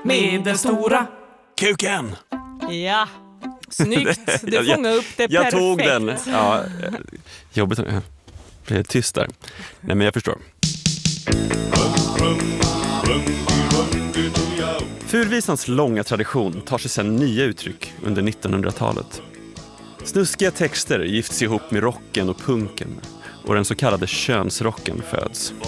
med den stora kuken. Ja, snyggt. Du fångade upp det jag perfekt. tog den. Ja, jobbigt. Det är tyst där. Nej, men jag förstår. Furvisans långa tradition tar sig sedan nya uttryck under 1900-talet. Snuskiga texter gifts ihop med rocken och punken och den så kallade könsrocken föds.